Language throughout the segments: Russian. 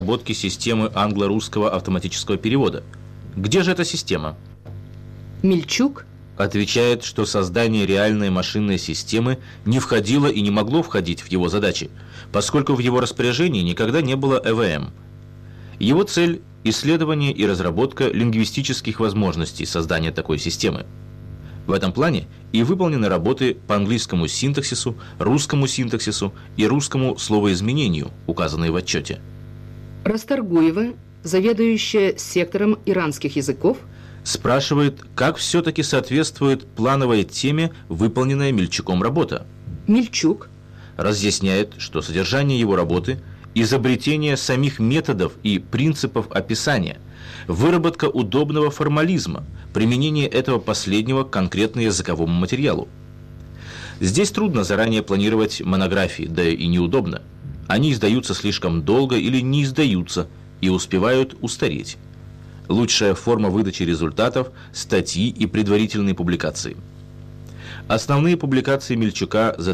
разработки системы англо-русского автоматического перевода. Где же эта система? Мельчук Отвечает, что создание реальной машинной системы не входило и не могло входить в его задачи, поскольку в его распоряжении никогда не было ЭВМ. Его цель – исследование и разработка лингвистических возможностей создания такой системы. В этом плане и выполнены работы по английскому синтаксису, русскому синтаксису и русскому словоизменению, указанные в отчете. Расторгуева, заведующая сектором иранских языков, Спрашивает, как все-таки соответствует плановой теме выполненная Мельчуком работа. Мельчук Разъясняет, что содержание его работы – изобретение самих методов и принципов описания, выработка удобного формализма, применение этого последнего к конкретно-языковому материалу. Здесь трудно заранее планировать монографии, да и неудобно. Они издаются слишком долго или не издаются и успевают устареть. Лучшая форма выдачи результатов – статьи и предварительные публикации. Основные публикации Мельчука за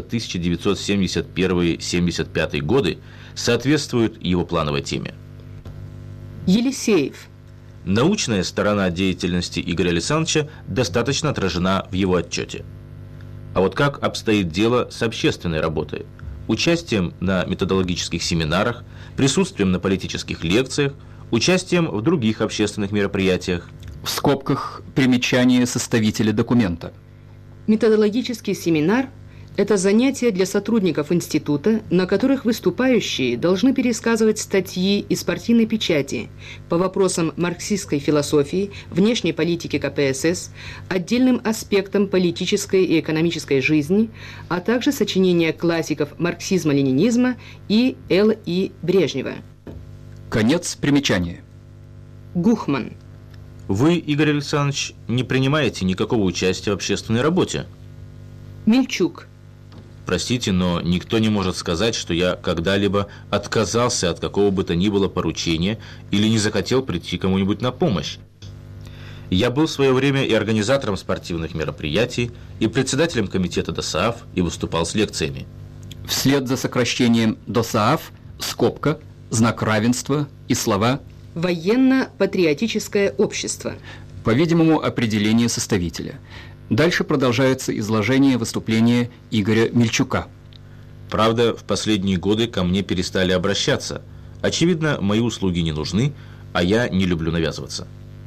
1971-1975 годы соответствуют его плановой теме. Елисеев Научная сторона деятельности Игоря Александровича достаточно отражена в его отчете. А вот как обстоит дело с общественной работой? Участием на методологических семинарах, присутствием на политических лекциях, участием в других общественных мероприятиях. В скобках примечание составителя документа. Методологический семинар – это занятие для сотрудников института, на которых выступающие должны пересказывать статьи из партийной печати по вопросам марксистской философии, внешней политики КПСС, отдельным аспектам политической и экономической жизни, а также сочинения классиков марксизма-ленинизма и Л.И. Брежнева. Конец примечания. Гухман Вы, Игорь Александрович, не принимаете никакого участия в общественной работе. Мельчук Простите, но никто не может сказать, что я когда-либо отказался от какого бы то ни было поручения или не захотел прийти кому-нибудь на помощь. Я был в свое время и организатором спортивных мероприятий, и председателем комитета ДОСААФ, и выступал с лекциями. Вслед за сокращением ДОСААФ, скобка, знак равенства и слова «Военно-патриотическое общество». По-видимому, определение составителя. Дальше продолжается изложение выступления Игоря Мельчука. Правда, в последние годы ко мне перестали обращаться. Очевидно, мои услуги не нужны, а я не люблю навязываться.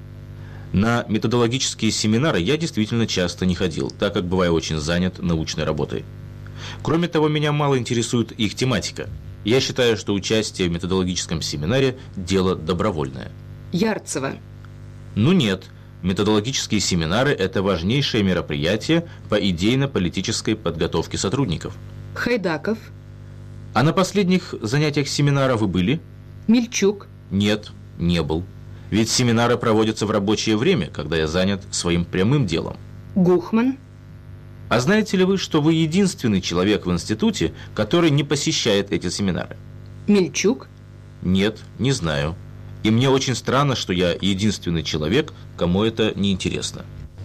На методологические семинары я действительно часто не ходил, так как бываю очень занят научной работой. Кроме того, меня мало интересует их тематика. Я считаю, что участие в методологическом семинаре – дело добровольное. Ярцева Ну нет, методологические семинары – это важнейшее мероприятие по идейно-политической подготовке сотрудников. Хайдаков А на последних занятиях семинара вы были? Мельчук Нет, не был. Ведь семинары проводятся в рабочее время, когда я занят своим прямым делом. Гухман А знаете ли вы, что вы единственный человек в институте, который не посещает эти семинары? Мельчук Нет, не знаю. И мне очень странно, что я единственный человек, кому это не интересно.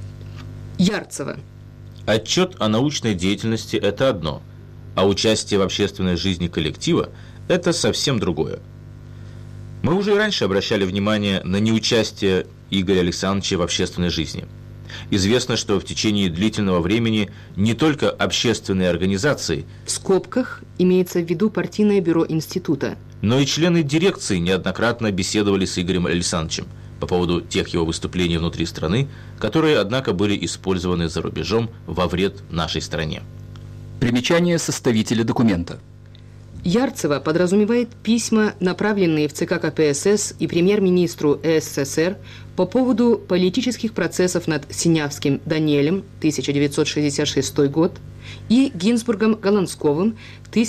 Ярцева Отчет о научной деятельности – это одно, а участие в общественной жизни коллектива – это совсем другое. Мы уже и раньше обращали внимание на неучастие Игоря Александровича в общественной жизни. Известно, что в течение длительного времени не только общественные организации, в скобках имеется в виду партийное бюро института, но и члены дирекции неоднократно беседовали с Игорем Александровичем по поводу тех его выступлений внутри страны, которые, однако, были использованы за рубежом во вред нашей стране. Примечание составителя документа. Ярцева подразумевает письма, направленные в ЦК КПСС и премьер-министру СССР по поводу политических процессов над Синявским Даниэлем, 1966 год, и Гинзбургом Голландсковым,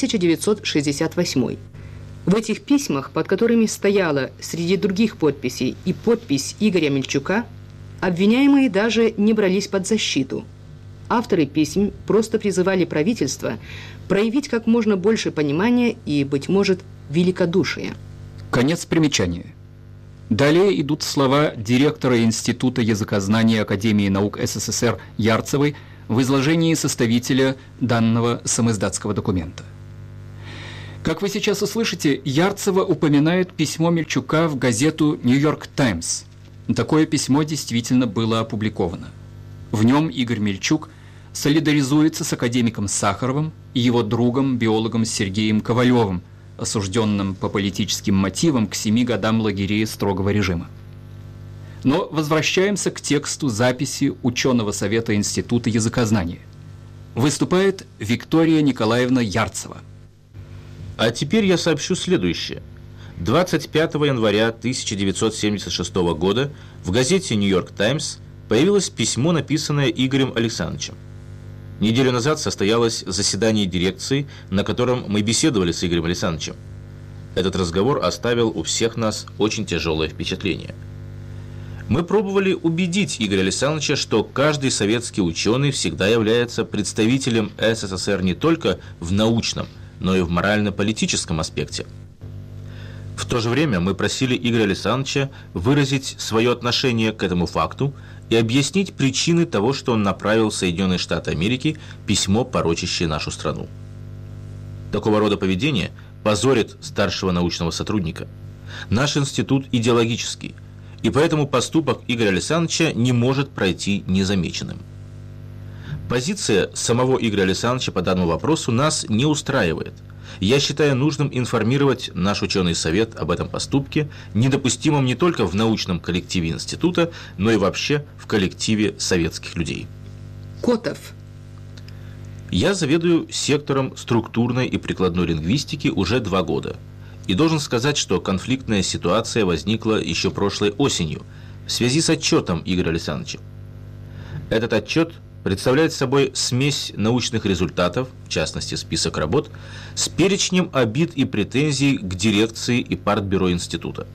1968. В этих письмах, под которыми стояла среди других подписей и подпись Игоря Мельчука, обвиняемые даже не брались под защиту. Авторы писем просто призывали правительство проявить как можно больше понимания и, быть может, великодушия. Конец примечания. Далее идут слова директора Института языкознания Академии наук СССР Ярцевой в изложении составителя данного самиздатского документа. Как вы сейчас услышите, Ярцева упоминает письмо Мельчука в газету «Нью-Йорк Таймс». Такое письмо действительно было опубликовано. В нем Игорь Мельчук солидаризуется с академиком Сахаровым и его другом, биологом Сергеем Ковалевым, осужденным по политическим мотивам к 7 годам лагерей строгого режима. Но возвращаемся к тексту записи ученого совета Института языкознания. Выступает Виктория Николаевна Ярцева. А теперь я сообщу следующее. 25 января 1976 года в газете «Нью-Йорк Таймс» появилось письмо, написанное Игорем Александровичем. Неделю назад состоялось заседание дирекции, на котором мы беседовали с Игорем Александровичем. Этот разговор оставил у всех нас очень тяжелое впечатление. Мы пробовали убедить Игоря Александровича, что каждый советский ученый всегда является представителем СССР не только в научном, но и в морально-политическом аспекте. В то же время мы просили Игоря Александровича выразить свое отношение к этому факту и объяснить причины того, что он направил в Соединенные Штаты Америки письмо, порочащее нашу страну. Такого рода поведение позорит старшего научного сотрудника. Наш институт идеологический, и поэтому поступок Игоря Александровича не может пройти незамеченным. Позиция самого Игоря Александровича по данному вопросу нас не устраивает. Я считаю нужным информировать наш ученый совет об этом поступке, недопустимом не только в научном коллективе института, но и вообще в коллективе советских людей. Котов. Я заведую сектором структурной и прикладной лингвистики уже 2 года. И должен сказать, что конфликтная ситуация возникла еще прошлой осенью в связи с отчетом Игоря Александровича. Этот отчет представляет собой смесь научных результатов, в частности список работ, с перечнем обид и претензий к дирекции и партбюро института.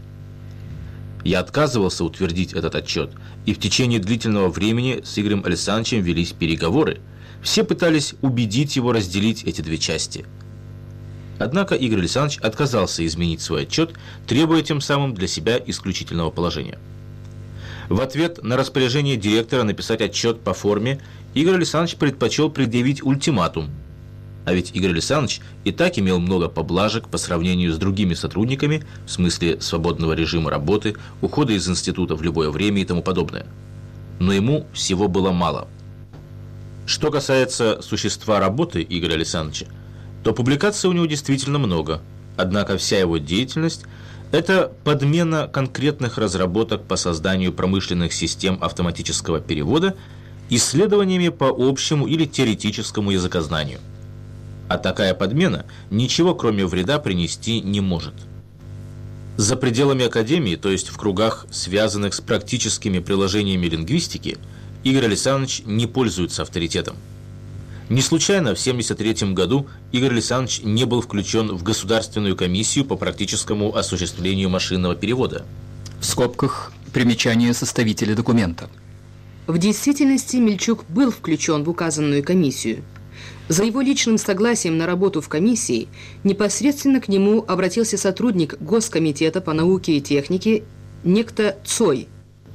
Я отказывался утвердить этот отчет, и в течение длительного времени с Игорем Александровичем велись переговоры. Все пытались убедить его разделить эти 2 части. Однако Игорь Александрович отказался изменить свой отчет, требуя тем самым для себя исключительного положения. В ответ на распоряжение директора написать отчет по форме, Игорь Александрович предпочел предъявить ультиматум. А ведь Игорь Александрович и так имел много поблажек по сравнению с другими сотрудниками, в смысле свободного режима работы, ухода из института в любое время и тому подобное. Но ему всего было мало. Что касается существа работы Игоря Александровича, то публикаций у него действительно много, однако вся его деятельность – это подмена конкретных разработок по созданию промышленных систем автоматического перевода исследованиями по общему или теоретическому языкознанию. А такая подмена ничего, кроме вреда, принести не может. За пределами академии, то есть в кругах, связанных с практическими приложениями лингвистики, Игорь Александрович не пользуется авторитетом. Не случайно в 1973 году Игорь Александрович не был включен в Государственную комиссию по практическому осуществлению машинного перевода. В скобках примечание составителя документа. В действительности Мельчук был включен в указанную комиссию. За его личным согласием на работу в комиссии непосредственно к нему обратился сотрудник Госкомитета по науке и технике некто Цой.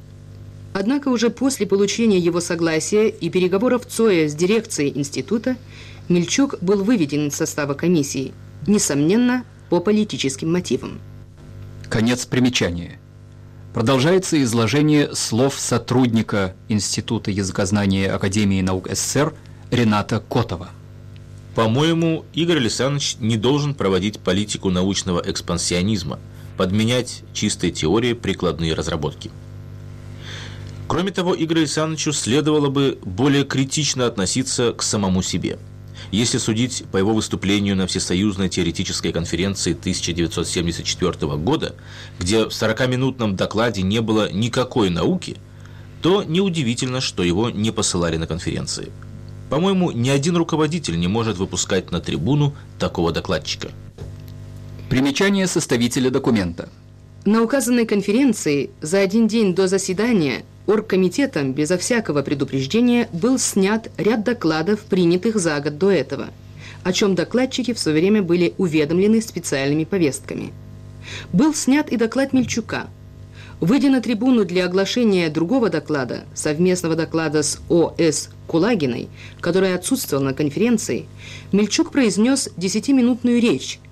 Однако уже после получения его согласия и переговоров Цоя с дирекцией института Мельчук был выведен из состава комиссии, несомненно, по политическим мотивам. Конец примечания. Продолжается изложение слов сотрудника Института языкознания Академии наук СССР Рената Котова. По-моему, Игорь Александрович не должен проводить политику научного экспансионизма, подменять чистой теорией прикладные разработки. Кроме того, Игорю Александровичу следовало бы более критично относиться к самому себе. Если судить по его выступлению на Всесоюзной теоретической конференции 1974 года, где в 40-минутном докладе не было никакой науки, то неудивительно, что его не посылали на конференции. По-моему, ни один руководитель не может выпускать на трибуну такого докладчика. Примечание составителя документа. На указанной конференции за 1 день до заседания оргкомитетом безо всякого предупреждения был снят ряд докладов, принятых за год до этого, о чем докладчики в свое время были уведомлены специальными повестками. Был снят и доклад Мельчука. Выйдя на трибуну для оглашения другого доклада, совместного доклада с О.С. Кулагиной, которая отсутствовала на конференции, Мельчук произнес 10-минутную речь,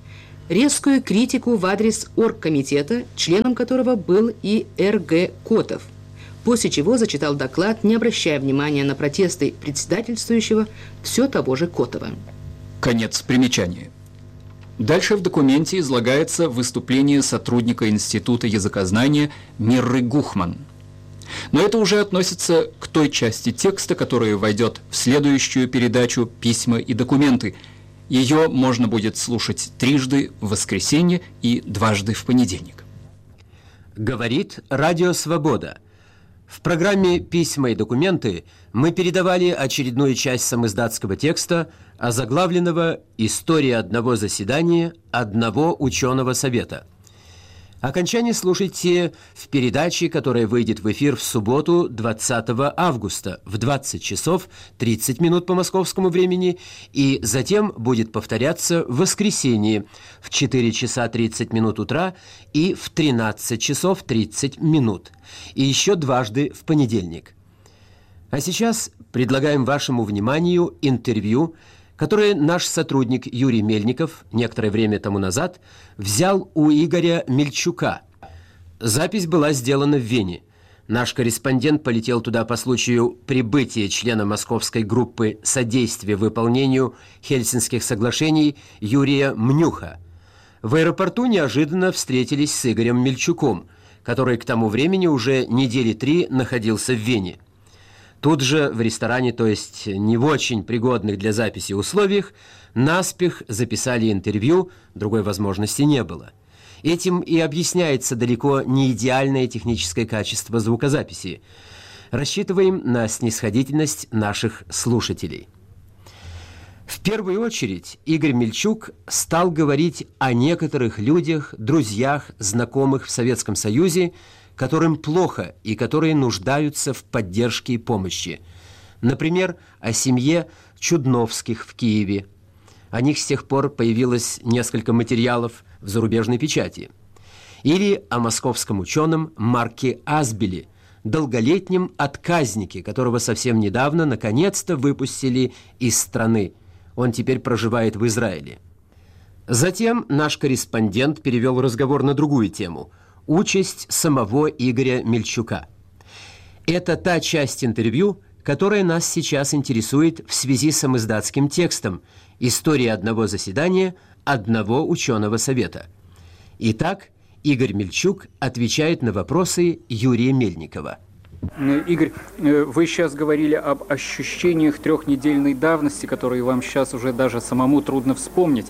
резкую критику в адрес оргкомитета, членом которого был и Р.Г. Котов, после чего зачитал доклад, не обращая внимания на протесты председательствующего все того же Котова. Конец примечания. Дальше в документе излагается выступление сотрудника Института языкознания Мирры Гухман. Но это уже относится к той части текста, которая войдет в следующую передачу «Письма и документы». Ее можно будет слушать трижды в воскресенье и дважды в понедельник. Говорит Радио Свобода. В программе «Письма и документы» мы передавали очередную часть самиздатского текста, озаглавленного «История одного заседания одного ученого совета». Окончание слушайте в передаче, которая выйдет в эфир в субботу 20 августа в 20 часов 30 минут по московскому времени, и затем будет повторяться в воскресенье в 4 часа 30 минут утра и в 13 часов 30 минут, и еще дважды в понедельник. А сейчас предлагаем вашему вниманию интервью, которое наш сотрудник Юрий Мельников некоторое время тому назад взял у Игоря Мельчука. Запись была сделана в Вене. Наш корреспондент полетел туда по случаю прибытия члена московской группы содействия выполнению Хельсинских соглашений Юрия Мнюха. В аэропорту неожиданно встретились с Игорем Мельчуком, который к тому времени уже недели 3 находился в Вене. Тут же в ресторане, то есть не в очень пригодных для записи условиях, наспех записали интервью, другой возможности не было. Этим и объясняется далеко не идеальное техническое качество звукозаписи. Рассчитываем на снисходительность наших слушателей. В первую очередь Игорь Мельчук стал говорить о некоторых людях, друзьях, знакомых в Советском Союзе, которым плохо и которые нуждаются в поддержке и помощи. Например, о семье Чудновских в Киеве. О них с тех пор появилось несколько материалов в зарубежной печати. Или о московском ученом Марке Азбеле, долголетнем отказнике, которого совсем недавно наконец-то выпустили из страны. Он теперь проживает в Израиле. Затем наш корреспондент перевел разговор на другую тему – участь самого Игоря Мельчука. Это та часть интервью, которая нас сейчас интересует в связи с самиздатским текстом «История одного заседания одного ученого совета». Итак, Игорь Мельчук отвечает на вопросы Юрия Мельникова. Игорь, вы сейчас говорили об ощущениях трехнедельной давности, которые вам сейчас уже даже самому трудно вспомнить.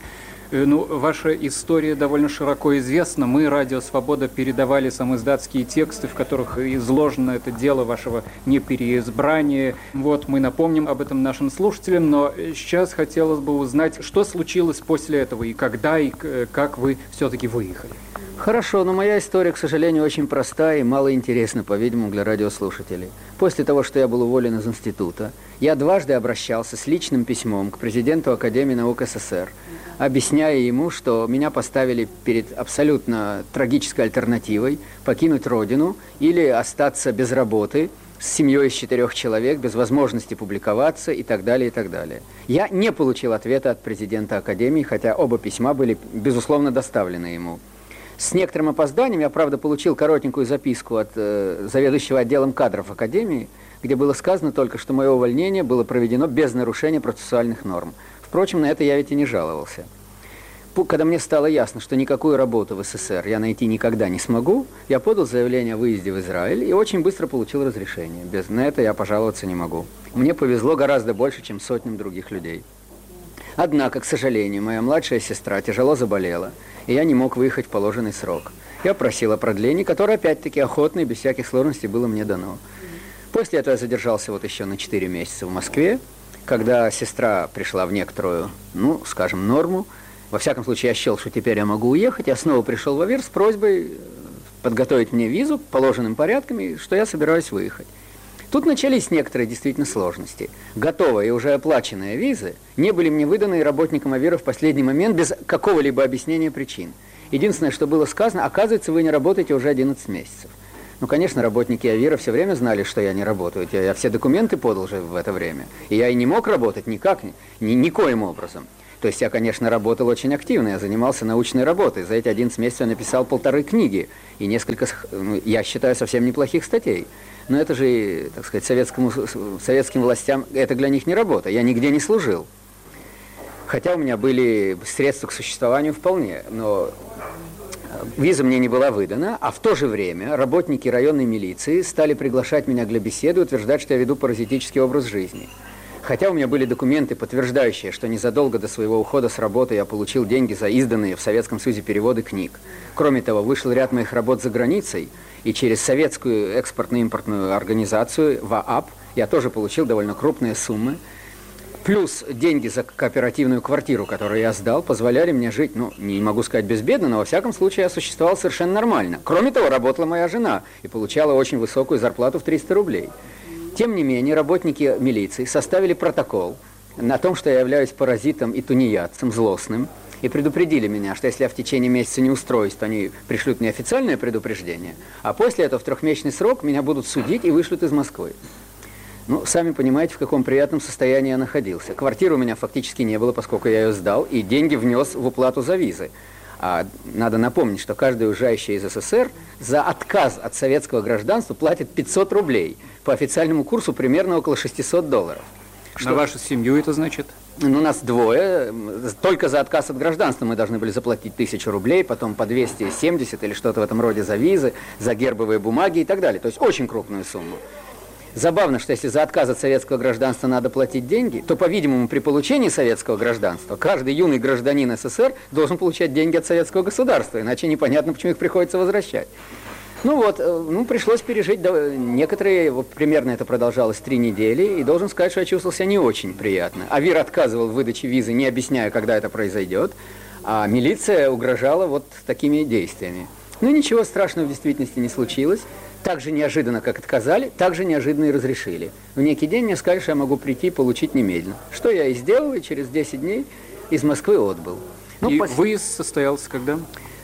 Ваша история довольно широко известна. Мы, Радио Свобода, передавали самиздатские тексты, в которых изложено это дело вашего непереизбрания. Мы напомним об этом нашим слушателям, но сейчас хотелось бы узнать, что случилось после этого, и когда, и как вы все-таки выехали. Хорошо, но моя история, к сожалению, очень простая и малоинтересна, по-видимому, для радиослушателей. После того, что я был уволен из института, я дважды обращался с личным письмом к президенту Академии наук СССР, объясняя ему, что меня поставили перед абсолютно трагической альтернативой покинуть родину или остаться без работы, с семьей из 4 человек, без возможности публиковаться и так далее, и так далее. Я не получил ответа от президента Академии, хотя оба письма были, безусловно, доставлены ему. С некоторым опозданием я, правда, получил коротенькую записку от заведующего отделом кадров Академии, где было сказано только, что мое увольнение было проведено без нарушения процессуальных норм. Впрочем, на это я ведь и не жаловался. Когда мне стало ясно, что никакую работу в СССР я найти никогда не смогу, я подал заявление о выезде в Израиль и очень быстро получил разрешение. На это я пожаловаться не могу. Мне повезло гораздо больше, чем сотням других людей. Однако, к сожалению, моя младшая сестра тяжело заболела, и я не мог выехать в положенный срок. Я просил о продлении, которое, опять-таки, охотно и без всяких сложностей было мне дано. После этого я задержался еще на 4 месяца в Москве, когда сестра пришла в некоторую, скажем, норму. Во всяком случае, я счел, что теперь я могу уехать. Я снова пришел в Авир с просьбой подготовить мне визу положенным порядком, что я собираюсь выехать. Тут начались некоторые действительно сложности. Готовые и уже оплаченные визы не были мне выданы работникам Авира в последний момент без какого-либо объяснения причин. Единственное, что было сказано, оказывается, вы не работаете уже 11 месяцев. Конечно, работники Авира все время знали, что я не работаю. Я все документы подал же в это время. И я и не мог работать никак, никоим образом. То есть я, конечно, работал очень активно, я занимался научной работой. За эти 11 месяцев я написал 1,5 книги и несколько, я считаю, совсем неплохих статей. Но это же, так сказать, советским властям, это для них не работа. Я нигде не служил. Хотя у меня были средства к существованию вполне, но виза мне не была выдана, а в то же время работники районной милиции стали приглашать меня для беседы, утверждать, что я веду паразитический образ жизни. Хотя у меня были документы, подтверждающие, что незадолго до своего ухода с работы я получил деньги за изданные в Советском Союзе переводы книг. Кроме того, вышел ряд моих работ за границей, и через советскую экспортно-импортную организацию ВААП я тоже получил довольно крупные суммы. Плюс деньги за кооперативную квартиру, которую я сдал, позволяли мне жить, не могу сказать безбедно, но во всяком случае я существовал совершенно нормально. Кроме того, работала моя жена и получала очень высокую зарплату в 300 рублей. Тем не менее, работники милиции составили протокол на том, что я являюсь паразитом и тунеядцем, злостным, и предупредили меня, что если я в течение месяца не устроюсь, то они пришлют мне официальное предупреждение, а после этого в 3-месячный срок меня будут судить и вышлют из Москвы. Сами понимаете, в каком приятном состоянии я находился. Квартиры у меня фактически не было, поскольку я ее сдал, и деньги внес в уплату за визы. А надо напомнить, что каждый уезжающий из СССР за отказ от советского гражданства платит 500 рублей. По официальному курсу примерно около $600. На вашу семью это значит? У нас двое. Только за отказ от гражданства мы должны были заплатить 1000 рублей, потом по 270 или что-то в этом роде за визы, за гербовые бумаги и так далее. То есть очень крупную сумму. Забавно, что если за отказ от советского гражданства надо платить деньги, то, по-видимому, при получении советского гражданства каждый юный гражданин СССР должен получать деньги от советского государства, иначе непонятно, почему их приходится возвращать. Пришлось пережить некоторые, примерно это продолжалось 3 недели, и должен сказать, что я чувствовал себя не очень приятно. Авир отказывал в выдаче визы, не объясняя, когда это произойдет, а милиция угрожала такими действиями. Ничего страшного в действительности не случилось. Так же неожиданно, как отказали, так же неожиданно и разрешили. В некий день мне сказали, что я могу прийти и получить немедленно. Что я и сделал, и через 10 дней из Москвы отбыл. Выезд состоялся когда?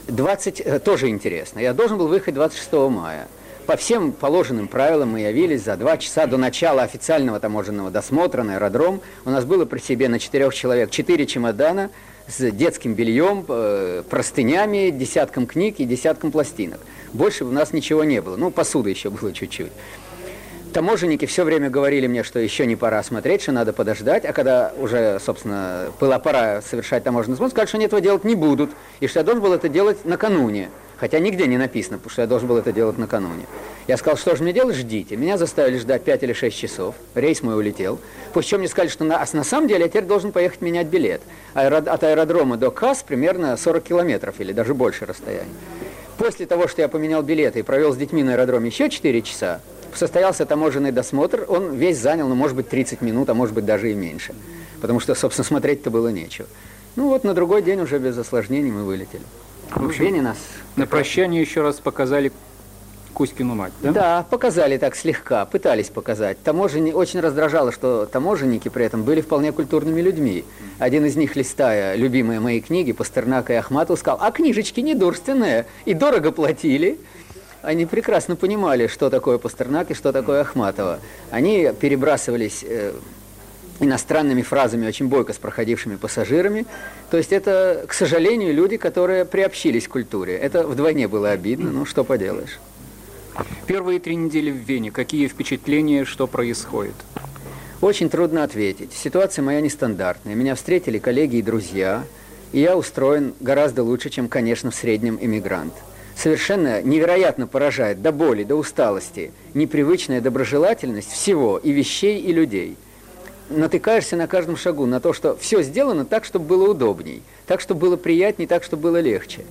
Тоже интересно. Я должен был выехать 26 мая. По всем положенным правилам мы явились за 2 часа до начала официального таможенного досмотра на аэродром. У нас было при себе на 4 человек 4 чемодана с детским бельем, простынями, десятком книг и десятком пластинок. Больше у нас ничего не было. Посуды еще было чуть-чуть. Таможенники все время говорили мне, что еще не пора смотреть, что надо подождать, а когда уже, собственно, была пора совершать таможенный досмотр, сказали, что они этого делать не будут, и что я должен был это делать накануне. Хотя нигде не написано, что я должен был это делать накануне. Я сказал, что же мне делать, ждите. Меня заставили ждать 5 или 6 часов, рейс мой улетел. После чего мне сказали, что на самом деле я теперь должен поехать менять билет. От аэродрома до КАС примерно 40 километров или даже больше расстояния. После того, что я поменял билеты и провел с детьми на аэродроме еще 4 часа, состоялся таможенный досмотр, он весь занял, может быть, 30 минут, а может быть, даже и меньше. Потому что, собственно, смотреть-то было нечего. На другой день уже без осложнений мы вылетели. В общем, нас на прощание еще раз показали Кузькину мать, да? Да, показали так слегка, пытались показать. Очень раздражало, что таможенники при этом были вполне культурными людьми. Один из них, листая любимые мои книги Пастернака и Ахматова, сказал, а книжечки недурственные, и дорого платили. Они прекрасно понимали, что такое Пастернак и что такое Ахматова. Они перебрасывались иностранными фразами, очень бойко с проходившими пассажирами. То есть это, к сожалению, люди, которые приобщились к культуре. Это вдвойне было обидно, что поделаешь. Первые 3 недели в Вене. Какие впечатления, что происходит? Очень трудно ответить. Ситуация моя нестандартная. Меня встретили коллеги и друзья, и я устроен гораздо лучше, чем, конечно, в среднем иммигрант. Совершенно невероятно поражает до боли, до усталости непривычная доброжелательность всего, и вещей, и людей. Натыкаешься на каждом шагу на то, что все сделано так, чтобы было удобней, так, чтобы было приятней, так, чтобы было легче.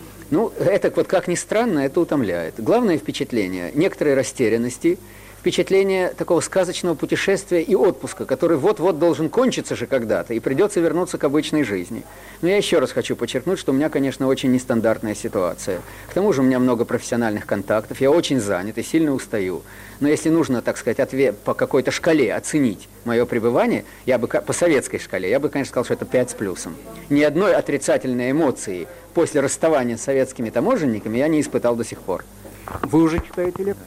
Это как ни странно, это утомляет. Главное впечатление – некоторой растерянности, впечатление такого сказочного путешествия и отпуска, который вот-вот должен кончиться же когда-то, и придется вернуться к обычной жизни. Но я еще раз хочу подчеркнуть, что у меня, конечно, очень нестандартная ситуация. К тому же у меня много профессиональных контактов, я очень занят и сильно устаю. Но если нужно, так сказать, по какой-то шкале оценить мое пребывание, по советской шкале, я бы, конечно, сказал, что это 5 с плюсом. Ни одной отрицательной эмоции после расставания с советскими таможенниками я не испытал до сих пор. Вы уже читаете лекции?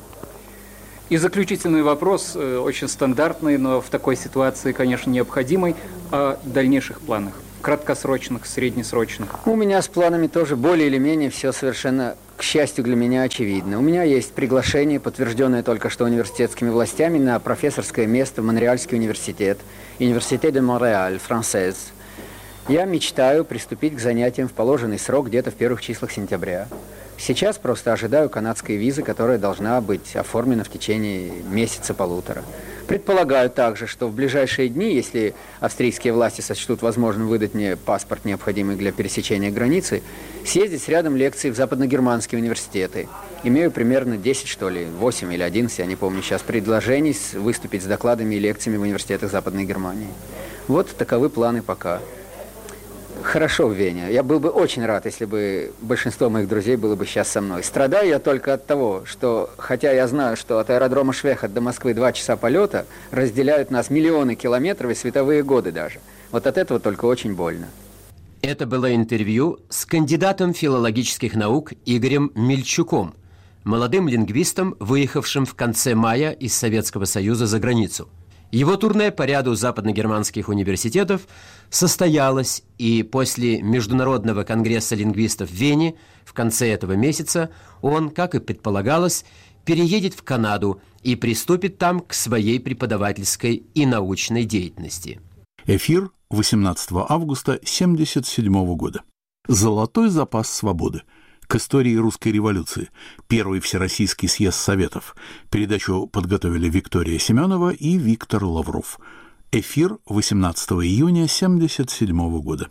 И заключительный вопрос, очень стандартный, но в такой ситуации, конечно, необходимый, о дальнейших планах. краткосрочных, среднесрочных? У меня с планами тоже более или менее все совершенно, к счастью для меня, очевидно. У меня есть приглашение, подтвержденное только что университетскими властями, на профессорское место в Монреальский университет, Университет де Монреаль, францез. Я мечтаю приступить к занятиям в положенный срок где-то в первых числах сентября. Сейчас просто ожидаю канадской визы, которая должна быть оформлена в течение месяца-полутора. Предполагаю также, что в ближайшие дни, если австрийские власти сочтут возможным выдать мне паспорт, необходимый для пересечения границы, съездить с рядом лекций в западногерманские университеты. Имею примерно 10, что ли, 8 или 11, я не помню сейчас, предложений выступить с докладами и лекциями в университетах Западной Германии. Вот таковы планы пока. Хорошо в Вене. Я был бы очень рад, если бы большинство моих друзей было бы сейчас со мной. Страдаю я только от того, что, хотя я знаю, что от аэродрома Швехат до Москвы 2 часа полета, разделяют нас миллионы километров и световые годы даже. Вот от этого только очень больно. Это было интервью с кандидатом филологических наук Игорем Мельчуком, молодым лингвистом, выехавшим в конце мая из Советского Союза за границу. Его турне по ряду западногерманских университетов состоялось, и после Международного конгресса лингвистов в Вене в конце этого месяца он, как и предполагалось, переедет в Канаду и приступит там к своей преподавательской и научной деятельности. Эфир 18 августа 1977 года. «Золотой запас свободы. К истории русской революции. Первый Всероссийский съезд Советов». Передачу подготовили Виктория Семенова и Виктор Лавров. Эфир 18 июня 1977 года.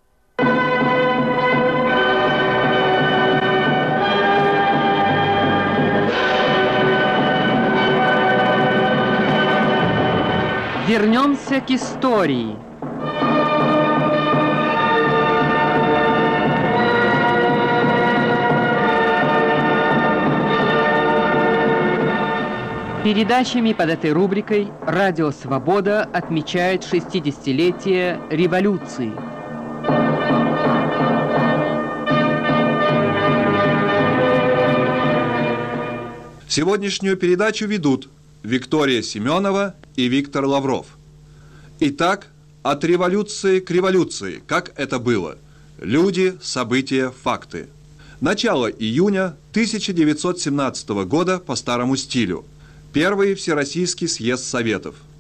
Вернемся к истории. Передачами под этой рубрикой «Радио Свобода» отмечает 60-летие революции. Сегодняшнюю передачу ведут Виктория Семенова и Виктор Лавров. Итак, от революции к революции, как это было. Люди, события, факты. Начало июня 1917 года по старому стилю. Первый Всероссийский съезд Советов.